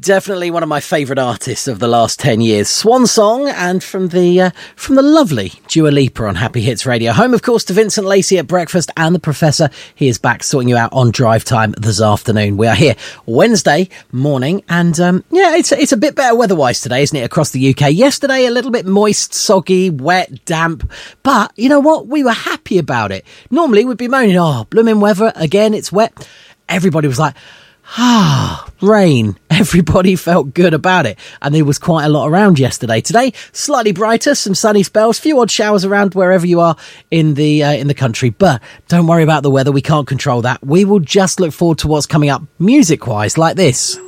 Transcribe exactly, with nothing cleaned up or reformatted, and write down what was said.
definitely one of my favourite artists of the last ten years. Swan Song, and from the uh, from the lovely Dua Lipa on Happy Hits Radio. Home, of course, to Vincent Lacey at breakfast, and the Professor. He is back sorting you out on drive time this afternoon. We are here Wednesday morning, and um, yeah, it's it's a bit better weather-wise today, isn't it, across the U K? Yesterday, a little bit moist, soggy, wet, damp, but you know what? We were happy about it. Normally, we'd be moaning, oh, blooming weather, again, it's wet. Everybody was like, ah, rain. Everybody felt good about it. And there was quite a lot around yesterday. Today, slightly brighter, some sunny spells, few odd showers around wherever you are in the uh, in the country. But don't worry about the weather. We can't control that. We will just look forward to what's coming up music-wise, like this.